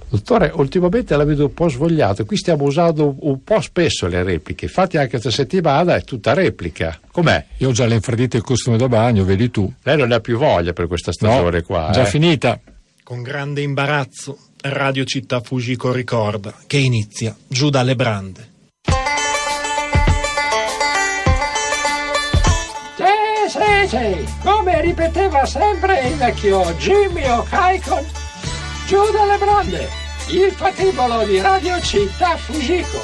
Dottore, ultimamente la vedo un po' svogliato, qui stiamo usando un po' spesso le repliche, infatti anche questa settimana è tutta replica. Com'è? Io ho già le infradite e il costume da bagno, vedi tu. Lei non ne ha più voglia per questa stagione qua. Già finita. Con grande imbarazzo, Radio Città Fujiko ricorda che inizia Giù dalle brande. Sì, come ripeteva sempre il vecchio Jimmy O'Kaikon, Giù dalle brande, il patibolo di Radio Città Fujiko.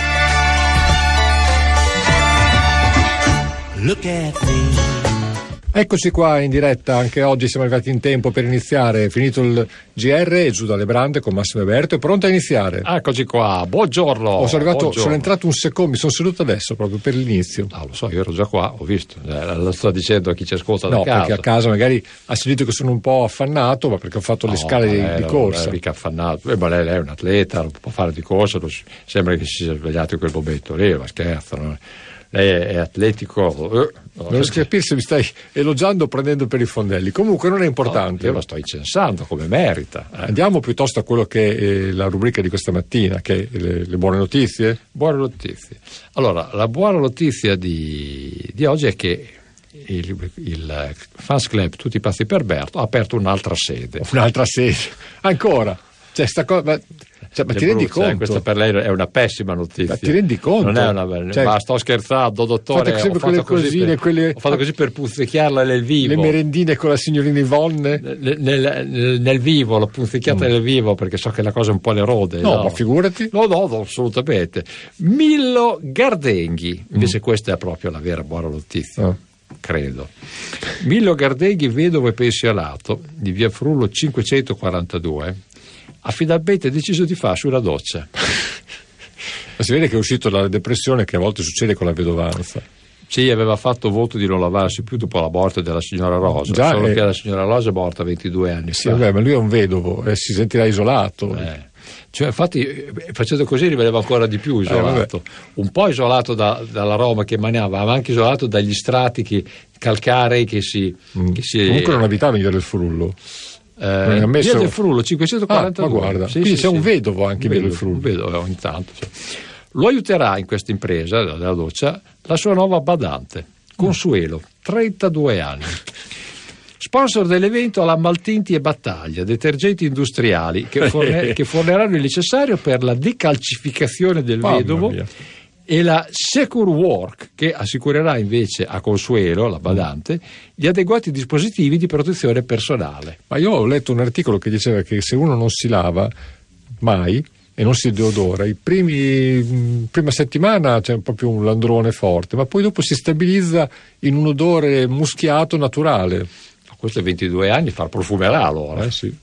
Look at me. Eccoci qua in diretta, anche oggi siamo arrivati in tempo per iniziare. Finito il GR e Giù dalle brande con Massimo Eberto, è pronto a iniziare. Eccoci qua, buongiorno. Sono entrato un secondo, mi sono seduto adesso proprio per l'inizio. Lo so, io ero già qua, ho visto, lo sto dicendo a chi ci ascolta da casa. No, perché a casa magari ha sentito che sono un po' affannato, ma perché ho fatto le scale di corsa. Non è mica affannato, ma lei è un atleta, non può fare di corsa, sembra che si sia svegliato in quel momento lì, ma scherzo, no? Lei è atletico. Non riesco a capire se mi stai elogiando o prendendo per i fondelli. Comunque non è importante. Io lo sto incensando come merita. Andiamo piuttosto a quello che è la rubrica di questa mattina, che è le buone notizie. Buone notizie. Allora, la buona notizia di oggi è che il Fans Club Tutti Pazzi per Berto ha aperto un'altra sede. Un'altra sede? Ancora? Cioè, sta cosa... ma ti rendi conto? Questa per lei è una pessima notizia. Ma ti rendi conto? Non è una sto scherzando, dottore. Ho fatto così per punzecchiarla nel vivo. Le merendine con la signorina Yvonne nel vivo, l'ho punzecchiata nel vivo perché so che la cosa un po' le rode. No, ma figurati. No, assolutamente. Millo Gardenghi, invece questa è proprio la vera buona notizia. Credo. Millo Gardenghi, vedovo e pensionato di via Frullo 542, ha finalmente deciso di farsi una doccia. Ma si vede che è uscito dalla depressione che a volte succede con la vedovanza. Sì, aveva fatto voto di non lavarsi più dopo la morte della signora Rosa. Solo che la signora Rosa è morta 22 anni fa. Vabbè, ma lui è un vedovo e si sentirà isolato. Cioè, infatti, facendo così rimaneva ancora di più isolato. Un po' isolato dall'aroma che emanava, ma anche isolato dagli strati calcarei che si... Comunque non abitava in via del Frullo. Via del Frullo 542. Ma guarda, quindi c'è un vedovo anche in via del Frullo. Vedovo ogni tanto. Lo aiuterà in questa impresa della doccia la sua nuova badante, Consuelo, 32 anni. Sponsor dell'evento la Maltinti e Battaglia, detergenti industriali che forniranno il necessario per la decalcificazione del vedovo, e la Secure Work, che assicurerà invece a Consuelo, la badante, gli adeguati dispositivi di protezione personale. Ma io ho letto un articolo che diceva che se uno non si lava mai e non si deodora, prima settimana c'è proprio un landrone forte, ma poi dopo si stabilizza in un odore muschiato naturale. Questo è 22 anni, profumerà allora. Sì.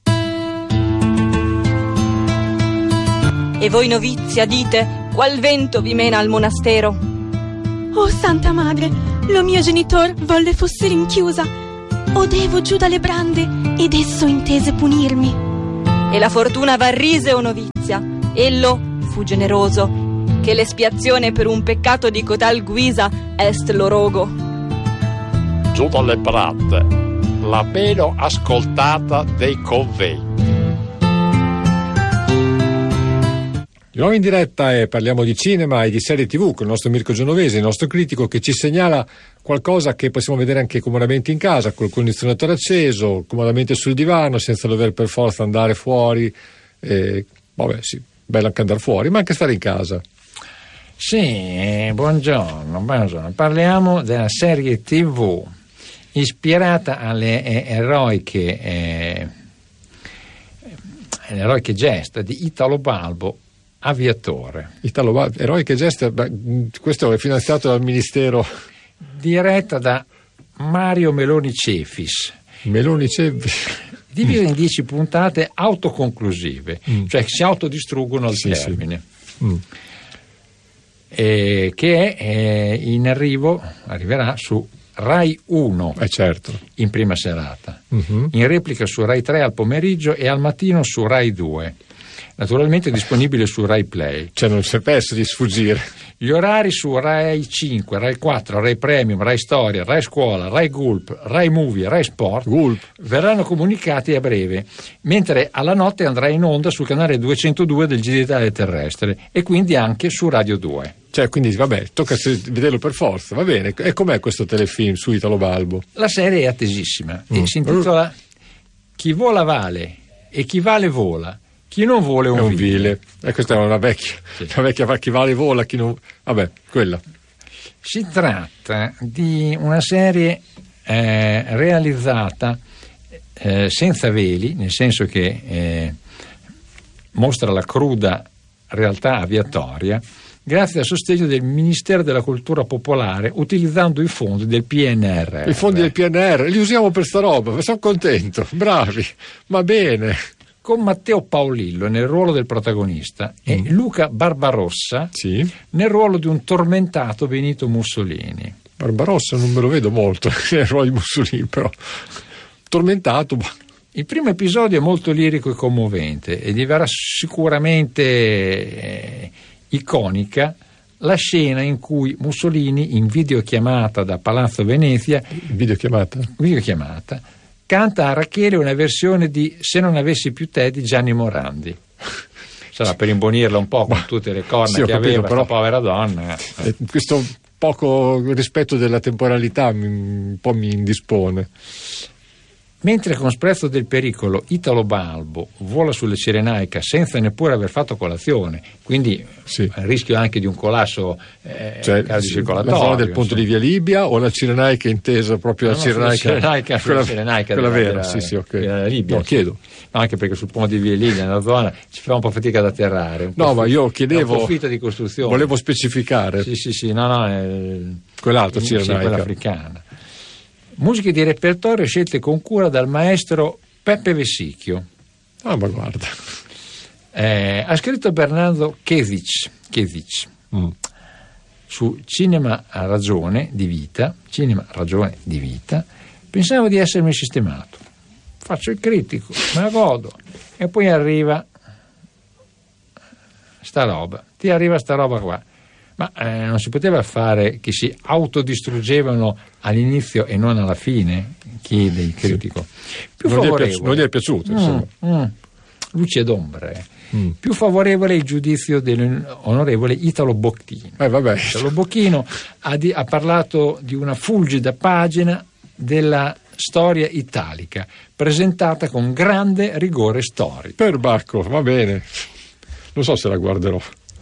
E voi novizia dite, qual vento vi mena al monastero? Oh Santa Madre, lo mio genitor volle fosse rinchiusa. Odevo giù dalle brande ed esso intese punirmi. E la fortuna v'arrise, o novizia. Ello fu generoso, che l'espiazione per un peccato di cotal guisa est lo rogo. Giù dalle brande, la meno ascoltata dei convegni. Di nuovo in diretta parliamo di cinema e di serie TV con il nostro Mirko Genovese, il nostro critico, che ci segnala qualcosa che possiamo vedere anche comodamente in casa, col condizionatore acceso, comodamente sul divano, senza dover per forza andare fuori. Sì, bello anche andare fuori, ma anche stare in casa. Sì, buongiorno. Parliamo della serie TV ispirata alle eroiche gesta di Italo Balbo, aviatore. Eroiche gesta, questo è finanziato dal Ministero. Diretta da Mario Meloni Cefis. Divisa in 10 puntate autoconclusive, cioè che si autodistruggono al termine. Che è in arriverà su Rai 1 certo. in prima serata, in replica su Rai 3 al pomeriggio e al mattino su Rai 2. naturalmente disponibile su Rai Play. Cioè non si è perso di sfuggire. Gli orari su Rai 5, Rai 4, Rai Premium, Rai Storia, Rai Scuola, Rai Gulp, Rai Movie, Rai Sport verranno comunicati a breve, mentre alla notte andrà in onda sul canale 202 del Digitale Terrestre e quindi anche su Radio 2. Cioè, quindi vabbè, tocca vederlo per forza, va bene. E com'è questo telefilm su Italo Balbo? La serie è attesissima e si intitola Chi vola vale e chi vale vola. Chi non vuole è un vile. E questa è una vecchia chi vale vola, chi non... Vabbè, quella. Si tratta di una serie realizzata senza veli, nel senso che mostra la cruda realtà aviatoria, grazie al sostegno del Ministero della Cultura Popolare, utilizzando i fondi del PNRR. I fondi del PNR, li usiamo per sta roba, sono contento, bravi, va bene. Con Matteo Paolillo nel ruolo del protagonista e Luca Barbarossa nel ruolo di un tormentato Benito Mussolini. Barbarossa non me lo vedo molto nel ruolo di Mussolini, però tormentato. Il primo episodio è molto lirico e commovente e diverrà sicuramente iconica la scena in cui Mussolini, in videochiamata da Palazzo Venezia, videochiamata, canta a Rachele una versione di Se non avessi più te di Gianni Morandi. Sarà per imbonirla un po' con tutte le corna che aveva questa povera donna. Questo poco rispetto della temporalità un po' mi indispone. Mentre con Sprezzo del pericolo Italo Balbo vola sulla Cirenaica senza neppure aver fatto colazione, quindi a rischio anche di un collasso cardiocircolatorio. La zona del ponte di Via Libia o la Cirenaica intesa proprio la Cirenaica? Quella vera, quella Libia. No, chiedo. No, anche perché sul ponte di Via Libia, nella zona, ci fa un po' fatica ad atterrare. No, ma io chiedevo, un po' fitta di costruzione. Volevo specificare. Sì, no, quell'altro Cirenaica. Quella africana. Musiche di repertorio scelte con cura dal maestro Peppe Vessicchio. Ah, ma guarda. Ha scritto Bernardo Kezic su Cinema Ragione di Vita. Pensavo di essermi sistemato. Faccio il critico, me la godo. E poi arriva sta roba qua. Ma non si poteva fare che si autodistruggevano all'inizio e non alla fine? Chiede il critico. Più non gli è piaciuto, insomma. Luce d'ombre. Più favorevole il giudizio dell'onorevole Italo Bocchino. Italo Bocchino ha parlato di una fulgida pagina della storia italica, presentata con grande rigore storico. Perbacco, va bene. Non so se la guarderò.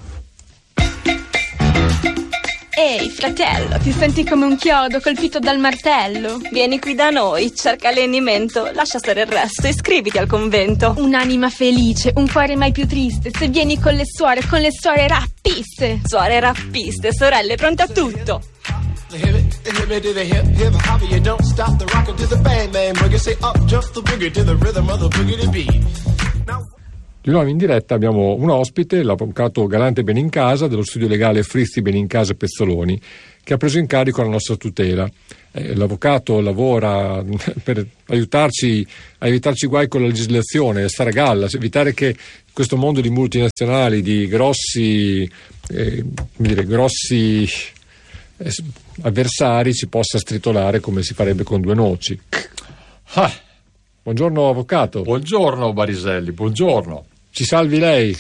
Ehi, fratello, ti senti come un chiodo colpito dal martello? Vieni qui da noi, cerca allenamento, lascia stare il resto, iscriviti al convento. Un'anima felice, un cuore mai più triste, se vieni con le suore rappiste. Suore rappiste, sorelle pronte a tutto. Di nuovo in diretta abbiamo un ospite, l'avvocato Galante Benincasa dello studio legale Fristi Benincasa Pezzoloni, che ha preso in carico la nostra tutela. L'avvocato lavora per aiutarci a evitarci guai con la legislazione, a stare a galla, evitare che questo mondo di multinazionali, di grossi avversari ci possa stritolare come si farebbe con due noci. Buongiorno avvocato. Buongiorno Bariselli, buongiorno. Ci salvi lei?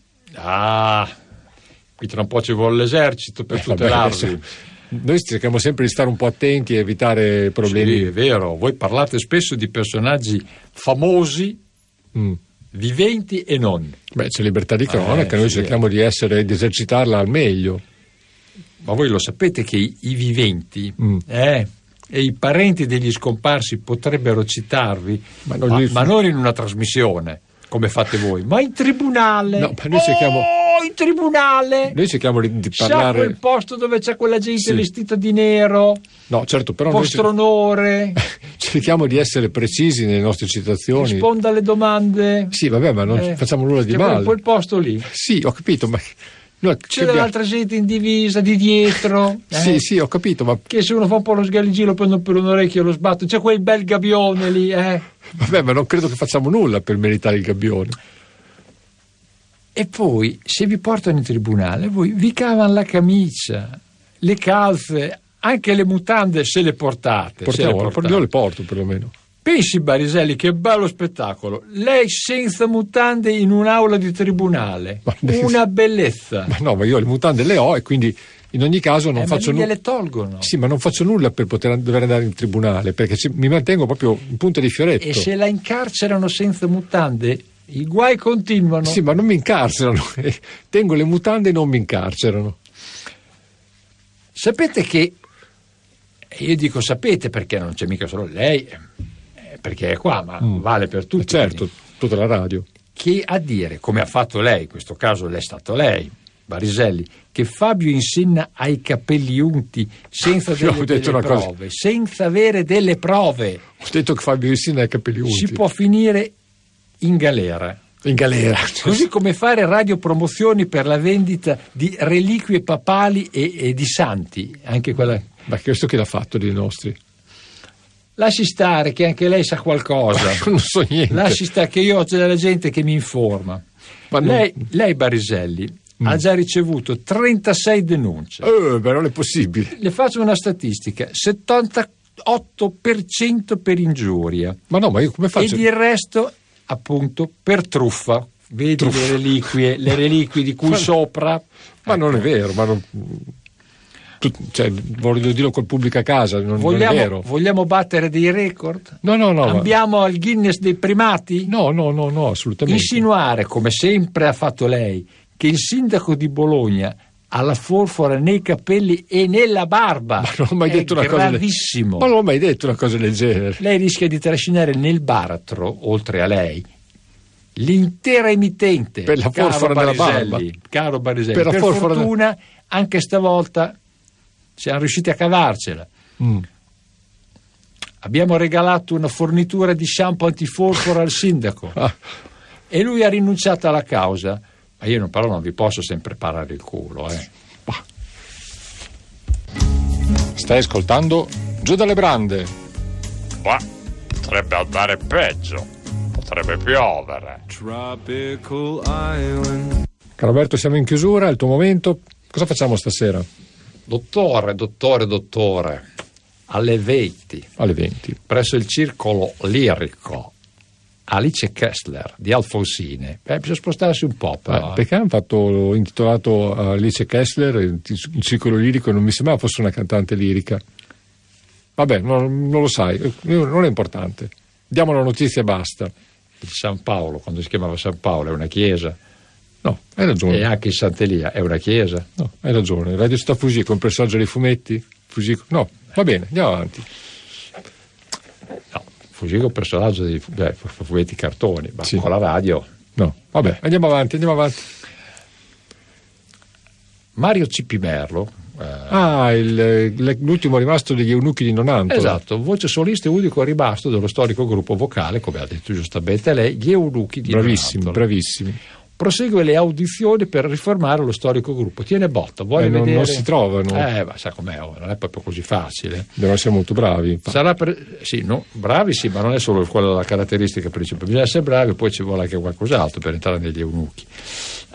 Qui tra un po' ci vuole l'esercito per tutelarvi. Noi cerchiamo sempre di stare un po' attenti e evitare problemi. Sì, è vero, voi parlate spesso di personaggi famosi, viventi e non. C'è libertà di cronaca, noi cerchiamo di esercitarla al meglio. Ma voi lo sapete che i viventi e i parenti degli scomparsi potrebbero citarvi, ma non in una trasmissione come fate voi, ma in tribunale. No, ma noi cerchiamo in tribunale. Noi cerchiamo di parlare. Sa quel posto dove c'è quella gente vestita di nero? No, certo, però vostro onore. Cerchiamo di essere precisi nelle nostre citazioni. Risponda alle domande. Sì, vabbè, ma non facciamo nulla di male. Quel posto lì. Sì, ho capito, ma c'è dell'altra gente in divisa di dietro. Sì, ho capito, ma che se uno fa un po' lo sgaligino prendo per un orecchio e lo sbatto. C'è quel bel gabbione lì. Vabbè, ma non credo che facciamo nulla per meritare il gabbione. E poi, se vi portano in tribunale, voi vi cavano la camicia, le calze, anche le mutande se le portate. Io le porto perlomeno. Pensi, Bariselli, che bello spettacolo. Lei senza mutande in un'aula di tribunale. Una bellezza. Ma no, ma io le mutande le ho e quindi in ogni caso non faccio nulla. Le tolgono. Sì, ma non faccio nulla per dover andare in tribunale, perché mi mantengo proprio in punta di fioretto. E se la incarcerano senza mutande, i guai continuano. Sì, ma non mi incarcerano. Tengo le mutande e non mi incarcerano. Sapete che, io dico sapete perché non c'è mica solo lei, perché è qua, ma vale per tutti. Certo, tutta la radio. Che a dire, come ha fatto lei, in questo caso l'è stato lei, Bariselli, che Fabio Insinna ha i capelli unti senza delle prove, senza avere delle prove. Ho detto che Fabio Insinna ha i capelli unti. Si può finire in galera. In galera. Così come fare radiopromozioni per la vendita di reliquie papali e di santi, anche quella. Ma questo che l'ha fatto dei nostri? Lasci stare che anche lei sa qualcosa. Non so niente. Lasci stare che io ho della gente che mi informa. Ma lei Bariselli ha già ricevuto 36 denunce. Beh, non è possibile. Le faccio una statistica: 78% per ingiuria. Ma no, ma io come faccio? Ed il resto appunto per truffa. Vedi le reliquie di cui sopra. Ma non è vero, ma non. Voglio dirlo col pubblico a casa, non è vero. Vogliamo battere dei record? No. Andiamo al Guinness dei primati? No, assolutamente. Insinuare, come sempre ha fatto lei, che il sindaco di Bologna ha la forfora nei capelli e nella barba. Ma non ho mai detto una cosa gravissimo. Ma non ho mai detto una cosa del genere. Lei rischia di trascinare nel baratro, oltre a lei, l'intera emittente. Per la forfora della barba. Caro Bariselli, per fortuna anche stavolta siamo riusciti a cavarcela. Abbiamo regalato una fornitura di shampoo antiforfora al sindaco e lui ha rinunciato alla causa. Ma io non vi posso sempre parare il culo. Stai ascoltando Giù dalle Brande. Potrebbe andare peggio, potrebbe piovere. Caro Alberto, siamo in chiusura, è il tuo momento. Cosa facciamo stasera? Dottore, alle 20, presso il Circolo Lirico, Alice Kessler di Alfonsine. Bisogna spostarsi un po', però. Perché hanno intitolato Alice Kessler il Circolo Lirico, non mi sembrava fosse una cantante lirica. Vabbè, non lo sai, non è importante. Diamo la notizia e basta. Il San Paolo, quando si chiamava San Paolo, è una chiesa. No, hai ragione. E anche il Sant'Elia è una chiesa. No, hai ragione. Radio Città Fugico, un personaggio dei fumetti? Fugico. No, va bene, andiamo avanti. No, Fugico è un personaggio dei fumetti cartoni, ma sì. Con la radio. No, vabbè, andiamo avanti. Mario Cipi Merlo. L'ultimo rimasto degli eunuchi di Nonantola. Esatto, voce solista e unico rimasto dello storico gruppo vocale, come ha detto giustamente lei, gli eunuchi di Nonantola. Bravissimi. Prosegue le audizioni per riformare lo storico gruppo. Tiene botta, vuole vedere. Non si trovano. Ma sa com'è, non è proprio così facile. Devono essere molto bravi. Bravi sì, ma non è solo quella la caratteristica principale. Bisogna essere bravi, poi ci vuole anche qualcos'altro per entrare negli eunuchi.